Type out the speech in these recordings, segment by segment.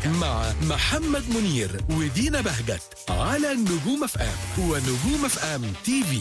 مع محمد منير ودينا بهجت على نجوم اف ام ونجوم اف ام تي في.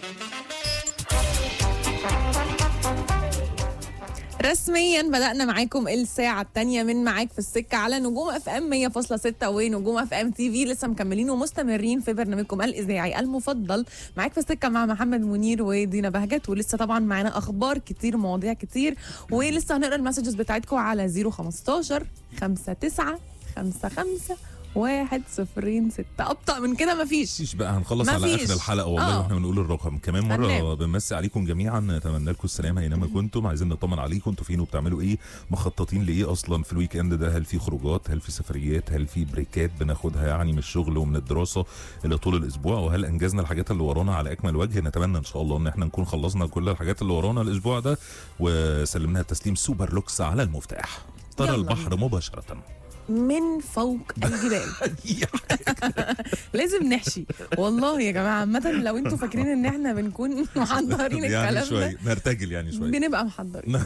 رسميا بدأنا معاكم الساعة الثانية من معاك في السكة على نجوم اف ام 100.6 ونجوم اف ام تي في. لسه مكملين ومستمرين في برنامجكم الإذاعي المفضل معاك في السكة مع محمد منير ودينا بهجت. ولسه طبعا معانا أخبار كتير مواضيع كتير، ولسه هنقرا المسجز بتاعتكم على 015 59 55 106. أبطأ من كده مفيش بقى. هنخلص على اخر الحلقه والله واحنا بنقول الرقم كمان مره. بنمسي عليكم جميعا، نتمنى لكم السلامه اينما كنتم. عايزين نطمن عليكم، انتوا فين وبتعملوا ايه؟ مخططين لايه اصلا في الويك اند ده؟ هل في خروجات؟ هل في سفريات؟ هل في بريكات بناخدها يعني من الشغل ومن الدراسه اللي طول الاسبوع؟ وهل انجزنا الحاجات اللي ورانا على اكمل وجه؟ نتمنى ان شاء الله ان احنا نكون خلصنا كل الحاجات اللي ورانا الاسبوع ده وسلمناها تسليم سوبر لوكس على المفتاح. ترى البحر مباشره من فوق الجبال. لازم نحشي والله يا جماعه. عامه لو انتوا فاكرين ان احنا بنكون محضرين يعني الكلام شوي ده نرتجل يعني شوي بنبقى محضرين.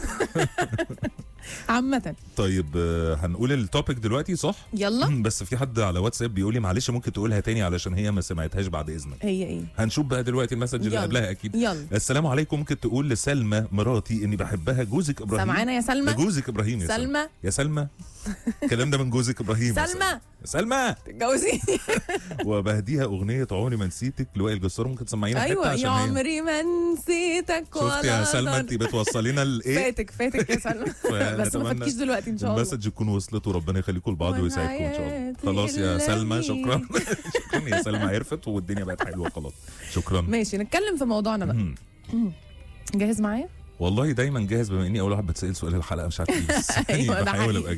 عامه طيب هنقول التوبيك دلوقتي صح؟ يلا. بس في حد على واتساب بيقول لي معلش ممكن تقولها تاني علشان هي ما سمعتهاش بعد اذنك. هي ايه؟ هنشوف بقى دلوقتي المسج اللي قبلها اكيد. يلا. السلام عليكم، ممكن تقول لسلمى مراتي اني بحبها. جوزك ابراهيم. سامعانا يا سلمى؟ جوزك ابراهيم. يا سلمى يا سلمى الكلام ده من جوزك ابراهيم. سلمى تتجوزي. وبهديها اغنيه عمري ما نسيتك لوائل جسار. ممكن تسمعينا حته؟ ايوه يا عمري ما نسيتك ولا. شفت يا سلمى انت بتوصلينا لايه؟ فاتك يا سلمى. بس ما فاتكيش دلوقتي ان شاء الله. المسج تكون وصلت وربنا يخليكم لبعض ويسعدكم ان شاء الله. خلاص يا سلمى شكرا. شكرا يا سلمى، عرفت والدنيا بقت حلوه خلاص. شكرا. ماشي نتكلم في موضوعنا بقى. جاهز معايا؟ والله دايما جاهز، بما اني اول واحد بتسال سؤال الحلقه مش عارف ايه بس أيوة بحاول ابقى